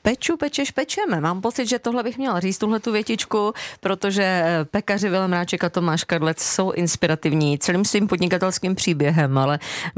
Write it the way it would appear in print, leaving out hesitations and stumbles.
Pečeš, pečeme. Mám pocit, že tohle bych měla říct, tuhletu větičku, protože pekaři Vilém Ráček a Tomáš Kadlec jsou inspirativní celým svým podnikatelským příběhem, ale